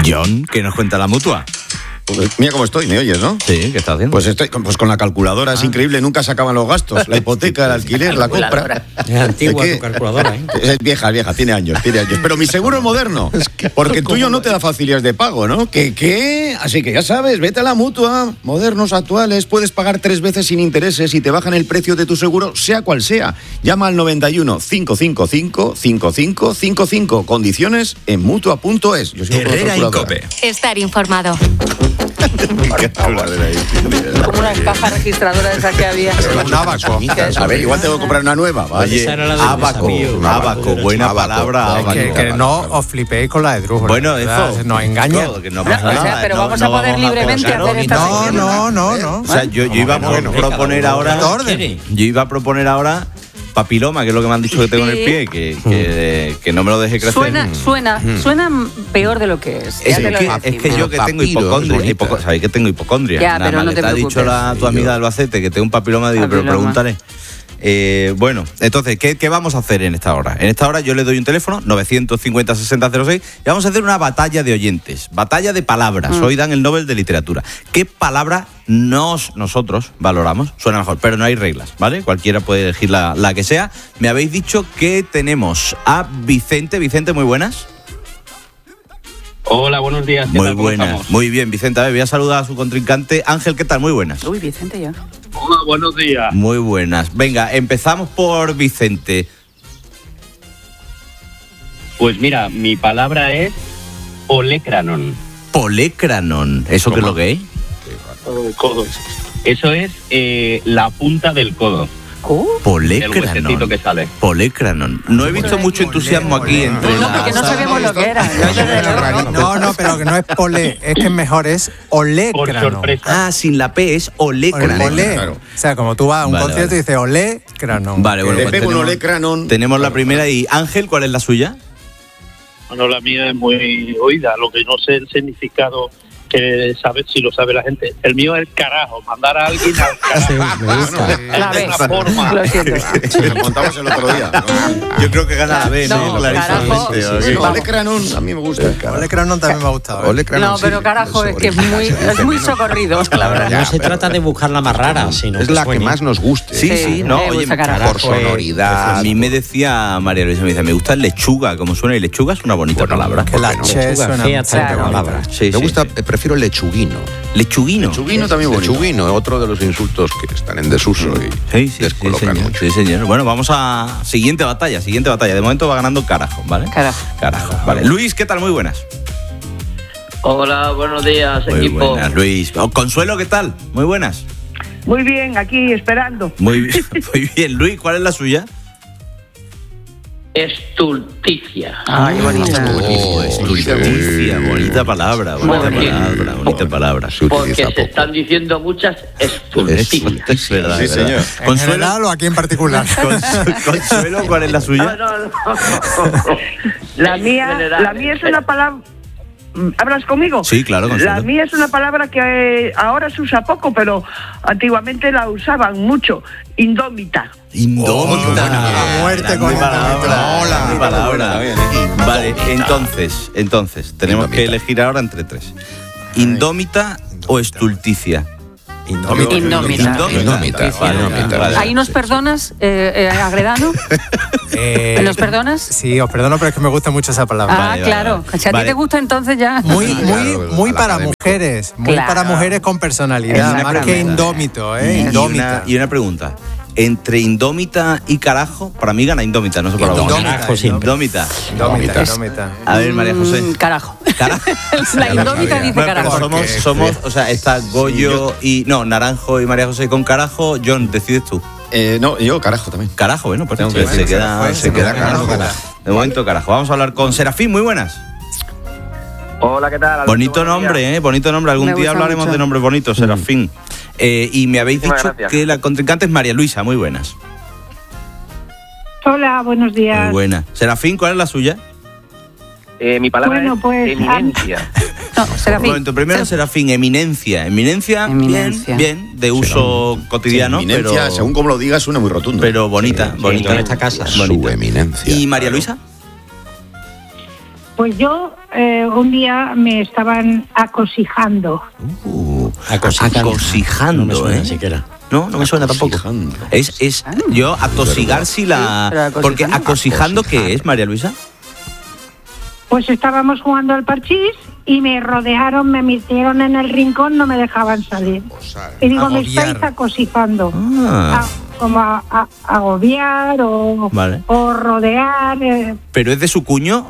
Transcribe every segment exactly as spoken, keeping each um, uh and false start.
John, ¿qué nos cuenta la Mutua? Pues mira cómo estoy, ¿me oyes, no? Sí, ¿qué estás haciendo? Pues estoy pues con la calculadora, ah. es increíble, nunca se acaban los gastos. La hipoteca, el alquiler, la compra. Es antigua tu calculadora, ¿eh? Es vieja, vieja, tiene años, tiene años. Pero mi seguro es moderno, porque el tuyo no te da facilidades de pago, ¿no? ¿Qué, qué? Así que ya sabes, vete a la Mutua, modernos, actuales, puedes pagar tres veces sin intereses y te bajan el precio de tu seguro, sea cual sea. Llama al noventa y uno, cinco cinco cinco, cinco cinco cinco cinco. Condiciones en mutua punto es. Herrera en Cope. Estar informado. Como una caja registradora de esa que había. Un abaco. A ver, igual tengo que comprar una nueva. Oye, abaco, abaco, buena abaco, palabra. Abaco, que, que no os flipéis con la de Drújula. Bueno, eso. Nos engaña. No, que no No, pasa o sea, nada, pero no, vamos no a poder vamos libremente a hacer esta No, sección. no, no, no. O sea, yo, yo iba a bueno, proponer ahora. Orden. Yo iba a proponer ahora papiloma, que es lo que me han dicho que tengo en el pie, que, que, que no me lo deje crecer. Suena, suena, suena peor de lo que es. Es, Ya te lo que, decimos. es que yo que tengo hipocondria, hipo, ¿sabéis que tengo hipocondria? Ya, Nada pero más no le te te ha preocupes. dicho la, tu amiga de Albacete que tengo un papiloma, digo, Papiloma. pero pregúntale. Eh, bueno, entonces, ¿qué, ¿qué vamos a hacer en esta hora? En esta hora yo le doy un teléfono, novecientos cincuenta, sesenta cero seis, y vamos a hacer una batalla de oyentes, batalla de palabras. Mm. Hoy dan el Nobel de Literatura. ¿Qué palabra nos, nosotros valoramos? Suena mejor, pero no hay reglas, ¿vale? Cualquiera puede elegir la, la que sea. Me habéis dicho que tenemos a Vicente. Vicente, muy buenas. Hola, buenos días. Muy buenas, muy bien, Vicente. A ver, voy a saludar a su contrincante. Ángel, ¿qué tal? Muy buenas. Uy, Vicente ya. Hola, buenos días. Muy buenas. Venga, empezamos por Vicente. Pues mira, mi palabra es olecranon. Polecranon. ¿Eso qué es lo que es? Codo. Eso es eh, la punta del codo. ¿Cómo? El huesecito Polecranon. que sale. Polecranon. No he visto mucho entusiasmo aquí entre No, porque no las... sabemos lo que era. No, no, pero que no es polé, es que es mejor, es Por olecranon. sorpresa. Ah, sin la P es olecranon. Olé. Claro. O sea, como tú vas a un Vale, concierto vale. y dices olecranon. Vale, bueno, Le pues pego un tenemos, olecranon. tenemos la primera. Y Ángel, ¿cuál es la suya? Bueno, la mía es muy oída, lo que no sé el significado que sabe si lo sabe la gente. El mío es el carajo, mandar a alguien al carajo. Sí, me gusta. La de B. una forma. Lo siento. Lo contamos el otro día. ¿no? Yo creo que gana la B, No, carajo. Bueno, olecranon, a mí me gusta. Olecranon también me ha gustado. ¿eh? No, pero carajo, es que es muy, es muy socorrido. La verdad. No se trata de buscar la más rara, sino Es que la que suene. más nos guste. Sí, sí, no, me oye, gusta carajo. Por sonoridad. A mí me decía María Luisa, me dice, me gusta lechuga, como suena, y lechuga es una bonita palabra. Que la che Lechuga suena fea, bastante claro. bonita. Palabra. Sí, Me sí, gusta, sí. eh, prefiero lechuguino. Lechuguino. Lechuguino también bonito. Lechuguino, otro de los insultos que están en desuso y Sí, sí, sí, descolocan señor, mucho. sí, señor. Bueno, vamos a siguiente batalla, siguiente batalla. De momento va ganando Carajo, ¿vale? Carajo. Carajo, vale. Luis, ¿qué tal? Muy buenas. Hola, buenos días, Muy buenas, Luis. Oh, Consuelo, ¿qué tal? Muy buenas. Muy bien, aquí esperando. Muy bien, muy bien. Luis, ¿cuál es la suya? Estulticia. Ay, bonita. Oh, estulticia, bonita palabra, bonita Porque- palabra, bonita palabra. Se Porque utiliza se poco. están diciendo muchas Es, estulticias. es verdad, Sí, es verdad. señor. ¿En Consuelo, general o aquí en particular? Consu- Consuelo, ¿cuál es la No, suya? no, no. La En mía, general, la mía es una palabra. ¿Hablas conmigo? Sí, claro, Consuelo. La mía es una palabra que eh, ahora se usa poco, pero antiguamente la usaban mucho. Indómita. Indómita. A muerte con Grande palabra, Indómita. grande palabra. Bien, ¿eh? Vale, entonces, entonces, tenemos Indómita. que elegir ahora entre tres. Indómita o estulticia. Indómita. Indómita. Indómita, Vale, indómita. vale. ¿Ahí nos perdonas, eh, eh, Agredano? Eh, ¿Nos perdonas? Sí, os perdono, pero es que me gusta mucho esa palabra. Ah, vale, claro. vale. Si a ti Vale. te gusta, entonces ya. Muy, muy, Claro, muy a la para academia. mujeres, muy Claro. para mujeres con personalidad, más que indómito, ¿eh? Y una, Indómita. y una pregunta. Entre indómita y carajo, para mí gana indómita, no sé para vos. Indómita, Carajo siempre. Indómita. Indómita, indómita. A ver, María José. Mm, carajo. Carajo. La indómita dice Bueno, pero carajo. somos, Porque- somos, o sea, está Goyo y. No, Naranjo y María José con carajo. John, decides tú. Eh, no, yo carajo también. Carajo, bueno, pues Tengo que se, decir, se queda, fue, se se queda queda carajo. carajo. De momento, carajo. Vamos a hablar con Serafín, muy buenas. Hola, ¿qué tal? Alberto? Bonito Buenos días. nombre, ¿eh? Bonito nombre. Algún Me día gusta hablaremos mucho. de nombres bonitos, Serafín. Eh, y me habéis Muchísimas dicho gracias. que la contrincante es María Luisa, muy buenas. Hola, buenos Muy días. buena. Serafín, ¿cuál es la suya? Eh, mi palabra Bueno, es pues, eminencia. No, Un Serafín. momento, primero Serafín, eminencia. Eminencia, Eminencia. bien, bien, de uso cotidiano, Eminencia, pero, según como lo digas, suena muy rotundo. pero bonita, Sí, bonita. en esta casa. Su Bonita. eminencia. ¿Y María Luisa? Pues yo eh, un día me estaban acosijando. Uh, Acosijando. acosijando, No me suena ¿eh? siquiera. No, no me suena tampoco. Es, es, yo atosigar si la... pero acosijando. Porque acosijando, ¿qué es, María Luisa? Pues estábamos jugando al parchís y me rodearon, me metieron en el rincón, no me dejaban salir. Y digo, me Agobiar. estáis acosijando. Ah. A- como a, a- agobiar o, Vale. o rodear. eh, ¿Pero es de su cuño?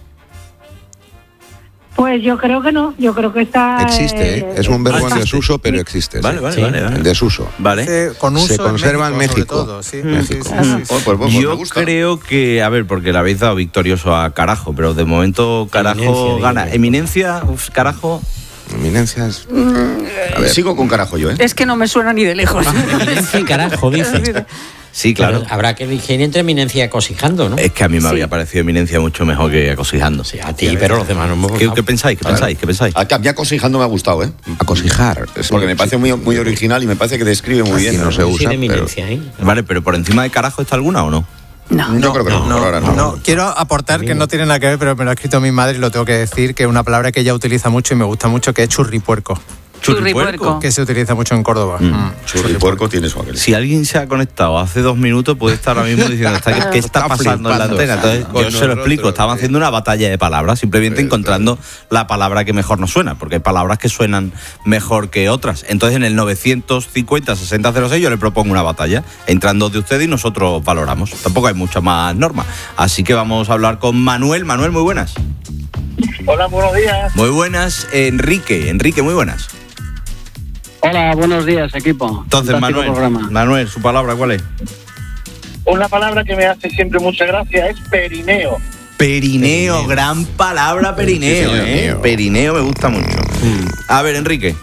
Pues yo creo que no, yo creo que está... Existe, ¿eh? Es un verbo en desuso, pero existe. Vale, sí. vale, Sí. vale. vale. En desuso. Vale. Eh, con uso Se conserva en México. sobre todo, sí. México. Sí, sí, sí, sí. Oh, pues, pues, pues me Yo gusta. creo que, a ver, porque le habéis dado victorioso a Carajo, pero de momento Carajo Eminencia, digo gana. yo. Eminencia, uf, Carajo. Eminencias. A ver, sigo con carajo yo, ¿eh? Es que no me suena ni de lejos. Sí, carajo, dice. Sí, claro. Pero habrá que elegir entre eminencia y acosijando, ¿no? Es que a mí me Sí. había parecido Eminencia mucho mejor que acosijando. Sí, a ti, pero los demás no hemos ¿Qué, votado. qué pensáis? ¿Qué pensáis? ¿Qué pensáis? A a mí acosijando me ha gustado, ¿eh? Acosijar. Es Porque me parece muy, muy original y me parece que describe muy Aquí bien. no se Sin usa, pero... eminencia, ¿eh? Vale, pero por encima de Carajo está alguna o no? No. Yo creo que no, No, por ahora no. no, quiero aportar que no tiene nada que ver, pero me lo ha escrito mi madre y lo tengo que decir, que es una palabra que ella utiliza mucho y me gusta mucho, que es churripuerco, Churripuerco. que se utiliza mucho en Córdoba. Mm. Churripuerco tiene su aquel. Si alguien se ha conectado hace dos minutos, puede estar ahora mismo diciendo, ¿qué está, qué está Está pasando en la flipando, antena? Entonces, con yo se lo explico. nosotros, Estaban sí. haciendo una batalla de palabras, simplemente Sí, encontrando la palabra que mejor nos suena, porque hay palabras que suenan mejor que otras. Entonces, en el novecientos cincuenta sesenta cero seis yo le propongo una batalla, entrando de usted y nosotros valoramos. Tampoco hay mucha más norma. Así que vamos a hablar con Manuel. Manuel, muy buenas. Hola, buenos días. Muy buenas, Enrique. Enrique, muy buenas. Hola, buenos días, equipo. Entonces, Fantástico Manuel, programa. Manuel, su palabra, ¿cuál es? Una palabra que me hace siempre mucha gracia es perineo. Perineo, gran palabra perineo, Sí, ¿eh? perineo. Perineo me gusta mucho. A ver, Enrique.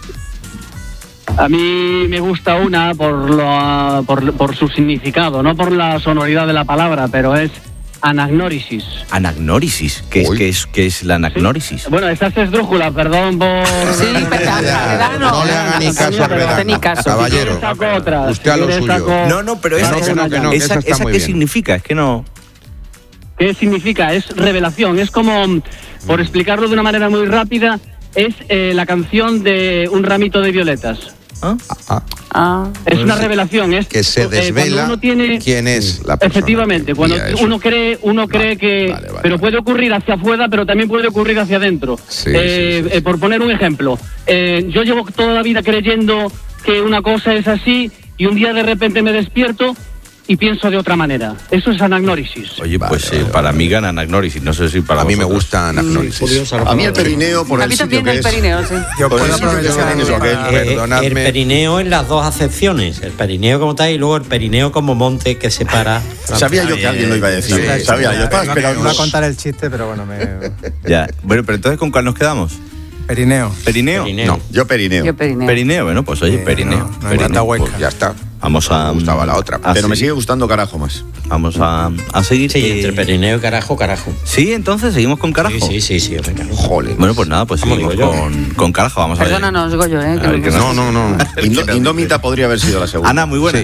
A mí me gusta una por, lo, por, por su significado, no por la sonoridad de la palabra, pero es anagnórisis. Anagnórisis. ¿Qué es, Uy. qué es, qué es la anagnórisis? Bueno, esa es esdrújula, perdón por... Sí, pero Redano. No le haga ni caso a No Redano. ni caso. Caballero, Si quieres saco otra, usted a si lo quieres suyo. saco- No, no, pero No, esa, no, que no, que no, que esa, esa está esa muy ¿qué bien. significa? Es que no... ¿Qué significa? Es revelación, es como, por explicarlo de una manera muy rápida, es eh, la canción de Un ramito de violetas. ¿Ah? Ah, Ah. Es una revelación, es que se eh, cuando desvela uno tiene quién es la persona. efectivamente, que cuando envía eso. uno cree, uno cree que, vale, vale, pero vale. puede ocurrir hacia afuera, pero también puede ocurrir hacia adentro. Sí, Eh, sí, sí, eh, por poner un ejemplo, eh, yo llevo toda la vida creyendo que una cosa es así y un día de repente me despierto y pienso de otra manera. Eso es anagnórisis. Oye, Vale, pues vale, eh, vale, para vale. mí gana anagnórisis. No sé si para A mí me vosotros. gusta anagnórisis. A mí el perineo por A el mí sitio también que el es. perineo, sí. Yo Por puedo el sitio que aprovechar tiene eso, para- aquel. Eh, eh, Perdonadme. el perineo en las dos acepciones, el perineo como tal y luego el perineo como monte que separa. Sabía yo que alguien lo iba a decir. Sí, Sabía, yo estaba Iba esperando. a contar el chiste, pero bueno, me... Ya. Bueno, pero entonces, ¿con cuál nos quedamos? Perineo. ¿Perineo? Perineo. No, Yo perineo. Yo perineo. Perineo, bueno, pues oye, Eh, perineo. no, no hay Perineo. tanta hueca. pues ya está. Vamos a... Me gustaba la otra. a Pero me seguir. sigue gustando carajo más. Vamos a, a seguir. Sí, eh, entre perineo y carajo, carajo. Sí, entonces seguimos con Carajo. Sí, sí, sí, sí, hombre, carajo. Jole. Bueno, pues nada, pues Vamos, seguimos digo yo. con, con Carajo. Vamos a ver. Perdónanos, Goyo, ¿eh? que A ver, no- que No, no, no. Indo- Indómita podría haber sido la segunda. Ana, muy buenas.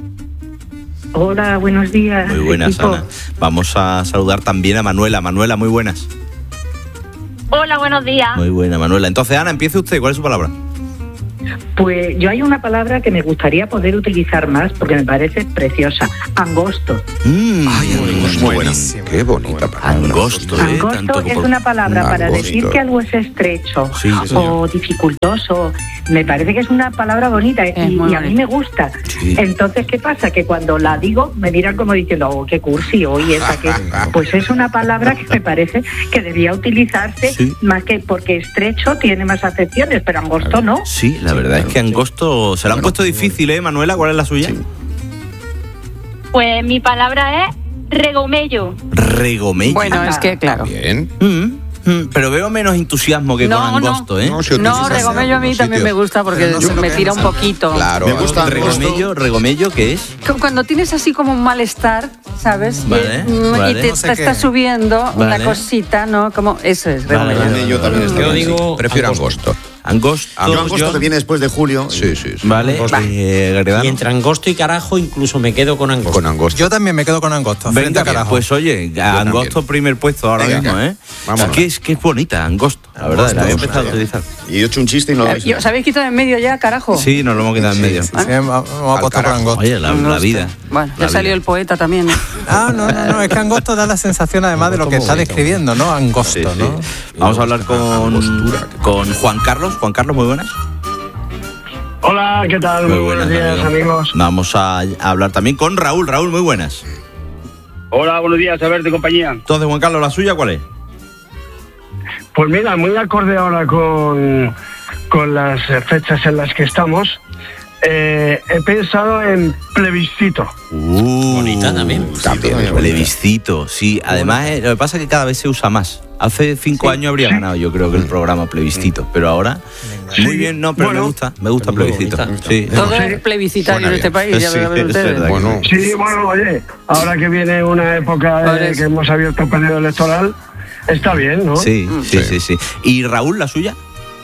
Hola, buenos días. Muy buenas, equipo. Ana. Vamos a saludar también a Manuela. Manuela, muy buenas. Hola, buenos días. Muy buena, Manuela. Entonces, Ana, empiece usted. ¿Cuál es su palabra? Pues yo hay una palabra que me gustaría poder utilizar más porque me parece preciosa. Angosto. Mm, Ay, angosto, muy buena. Qué bonita palabra. Angosto, ¿eh? Angosto Tanto es como- una palabra para Angosto. decir que algo es estrecho Sí, sí, o dificultoso. Me parece que es una palabra bonita y, Es muy y a mí bonita. me gusta. Sí. Entonces, ¿qué pasa? Que cuando la digo me miran como diciendo, oh, qué cursi, hoy esa que... Pues es una palabra que me parece que debía utilizarse Sí. más que porque estrecho tiene más acepciones, pero angosto no. Sí, la verdad es que Angosto se la han puesto difícil, ¿eh, Manuela? ¿Cuál es la suya? Pues mi palabra es regomello. Regomello. Bueno, es que, claro. Bien. Mm, mm, pero veo menos entusiasmo que No, con no. Angosto, ¿eh? No, se No, utiliza en regomello a mí algunos también me sitios. gusta porque Pero no sé lo me que tira es. un poquito. Claro. Me gusta Angosto. Regomello, regomello, ¿qué es? Cu- Cuando tienes así como un malestar, ¿sabes? Y- Vale, mm, y, vale. te, No sé te qué. está subiendo Vale. una cosita, ¿no? Como eso es Vale, regomello. vale. Yo también estoy Yo bien, sí. digo Prefiero angosto. angosto. Angosto. Yo angosto que viene después de julio. Sí, sí, sí. Vale. Eh, Agredano. Y entre angosto y carajo incluso me quedo con angosto. Con angosto. Yo también me quedo con angosto. frente Venga, a carajo. pues oye, a Angosto primer puesto ahora Venga, mismo, ¿eh? vámonos. Es que es, que es bonita, Angosto, la verdad, la había empezado a utilizar. Y he hecho un chiste y no lo Eh, habéis ¿Os habéis quitado en medio ya, carajo? Sí, nos lo hemos quedado en medio. Sí, vamos a apostar por angosto. Oye, la, la vida. Bueno, ya La salió vida. el poeta también. ¿eh? Ah, no, no, no, es que angosto da la sensación además de lo que está describiendo, ¿no? Angosto, Sí, sí. ¿no? Vamos a hablar con, con Juan Carlos. Juan Carlos, muy buenas. Hola, ¿qué tal? Muy, buenos días, amigo. amigos. Vamos a, a hablar también con Raúl. Raúl, muy buenas. Hola, buenos días, a ver, de compañía. Entonces, Juan Carlos, ¿la suya cuál es? Pues mira, muy acorde ahora con, con las fechas en las que estamos, eh, he pensado en plebiscito. Uh, Bonita también. También es bonita. Plebiscito, sí. Además, eh, lo que pasa es que cada vez se usa más. Hace cinco Sí, años habría sí. ganado, yo creo que el programa plebiscito, pero ahora muy bien, no, pero Bueno, me gusta, me gusta es muy plebiscito. bonita. Sí. Todo es plebiscitario en este país, ya Sí, lo ven es ustedes. verdad. Bueno, Sí, bueno, oye, ahora que viene una época Por eh, eso. que hemos abierto el periodo electoral, está bien, ¿no? Sí, sí, sí, sí. ¿Y Raúl, la suya?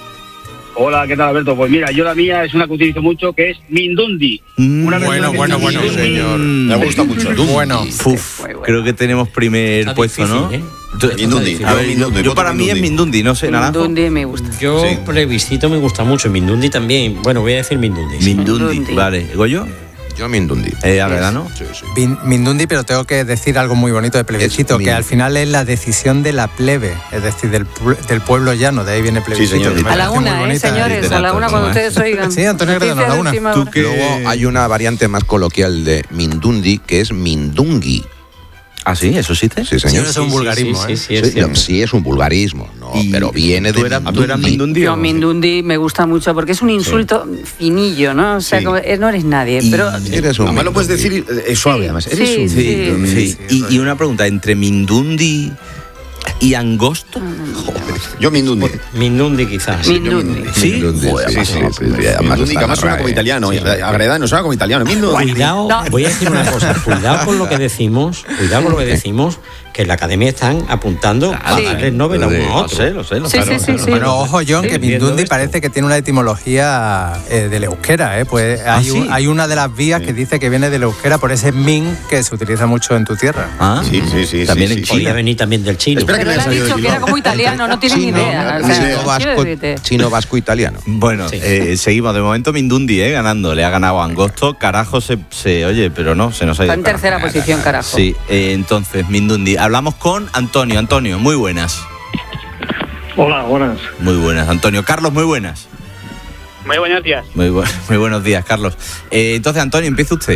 Hola, ¿qué tal, Alberto? Pues mira, yo la mía es una que utilizo mucho, que es Mindundi. Mm, Una bueno, persona que bueno, dice bueno, Mindundi. señor. Me gusta mucho. Bueno, Uf, creo que tenemos primer Está puesto, ¿no? difícil, ¿eh? Tú- Mindundi. A ver, Yo Mindundi, yo voto para mí es Mindundi. Mindundi, no sé, Naranjo. Mindundi me gusta. Yo Sí. plebiscito me gusta mucho, Mindundi también. Bueno, voy a decir Mindundi. sí. Mindundi, Mindundi. vale. ¿Goyo? yo Mindundi. Eh, Agredano. Sí, sí. Bin- Mindundi, pero tengo que decir algo muy bonito de plebiscito, Es que min- al final es la decisión de la plebe, es decir, del, pu- del pueblo llano, de ahí viene plebiscito. señor. Me A la parece muy una, ¿eh, bonita. señores? A la una cuando ustedes oigan. Sí, Antonio Agredano, a la Noticias de una. última Tú hora. que- Luego hay una variante más coloquial de Mindundi que es Mindungi. ¿Ah, sí? ¿Eso existe? Sí, Sí, señor. es un vulgarismo, sí, ¿eh? sí, sí, es Sí, no, cierto. sí, es un vulgarismo, ¿no? Y- Pero viene de ¿Tú eras, tú eras Mindundi. Mindundi? Yo o- Mindundi me gusta mucho porque es un insulto finillo, ¿no? O sea, Sí. como, eh, no eres nadie, Y- pero... Eres un Además lo puedes Mindundi. decir eh, suave, además. Eres Sí, un sí. Mindundi. Sí. Y, y una pregunta, ¿entre Mindundi y Angosto? Yo Mindundi. Mindundi quizás. Mindundi. Sí. Mindundi, Joder, sí, además, sí, no, sí, Mindundi, sí, además que está además suena en la como RAE. italiano. Agredano suena como italiano. Mindundi. Cuidado, No. voy a decir una cosa, cuidado con lo que decimos, cuidado con lo que decimos, que en la academia están apuntando a Sí. darle el Nobel a uno a Lo otro. sé, lo sé, lo Sí, sé. sí, sí, sí. Bueno, ojo, John, que Sí, viendo Mindundi esto. parece que tiene una etimología eh, del euskera, ¿eh? Pues hay, ¿Ah, un- sí? hay una de las vías que dice que viene del euskera por ese min que se utiliza mucho en tu tierra. Ah, Sí, sí, sí. También sí, en sí. Podría China. venir también del chino. Espera que Pero me le haya ha salido dicho de que era Bilbao. como italiano, no tiene ni Chino, idea. O sea, chino, quiero vasco, decirte. chino, vasco, italiano. Bueno, Sí. eh, seguimos. De momento Mindundi, ¿eh? Ganando. Le ha ganado a Angosto. Carajo se, se... Oye, pero no, se nos ha ido. Está en el carajo. tercera posición, carajo. Sí, eh, entonces, Mindundi. Hablamos con Antonio. Antonio, muy buenas. Hola, buenas. Muy buenas, Antonio. Carlos, muy buenas. Muy buenos días. Muy, bu- muy buenos días, Carlos. Eh, entonces, Antonio, empieza usted.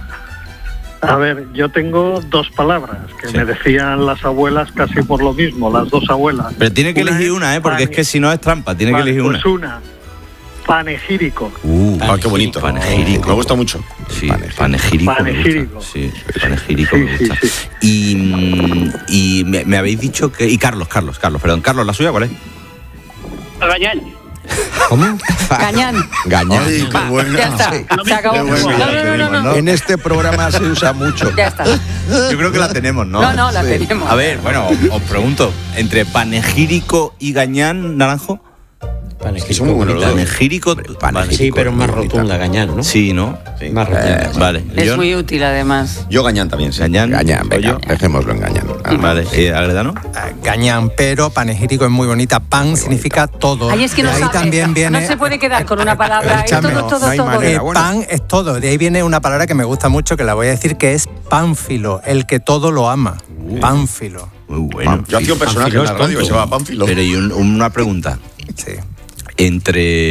A ver, yo tengo dos palabras que Sí. me decían las abuelas casi por lo mismo, las dos abuelas. Pero tiene que Una elegir es una, ¿eh? Porque es pane- que si no es trampa. Tiene que Vale, elegir una. pues una. Panegírico. Uh, Ah, qué bonito. Panegírico. Me gusta mucho. Sí, panegírico. me Panegírico. gusta. Sí, panegírico Sí, me sí, gusta. sí. Y, mm, y me, me habéis dicho que. Y Carlos, Carlos, Carlos, perdón. Carlos, ¿la suya cuál es? Gañán. ¿Cómo? Gañán. Gañán. Ay, qué buena. Ya está. Se acabó. Qué bueno, ya No, la no, no, no, tenemos, no. En este programa se usa mucho. Ya está. Yo creo que la tenemos, ¿no? No, no, la tenemos. A ver, bueno, os pregunto. ¿Entre panegírico y gañán, Naranjo? Panegírico. Son muy buenos los dos. Panegírico. Panegírico. Sí, pero es más muy bonita. rotunda, Gañán, ¿no? Sí, ¿no? Más rotunda. Eh, vale. Es Yo- muy útil, además. Yo Gañán también, sí. Gañán. Gañán, venga, Goyo. dejémoslo en Gañán. Ah, Vale. Eh, ¿Agredano? Ah, Gañán, pero panegírico es muy bonita. Pan significa todo. Ay, es que De no ahí sabe. también viene. No se puede quedar con una palabra. Es Escúchame, todo, todo, no hay todo. manera. Eh, bueno. pan es todo. De ahí viene una palabra que me gusta mucho, que la voy a decir, que es pánfilo, el que todo lo ama. Pánfilo. Muy bueno. Yo hacía un personaje en la radio que se llamaba Pánfilo. Pero y un- una pregunta. Sí. Entre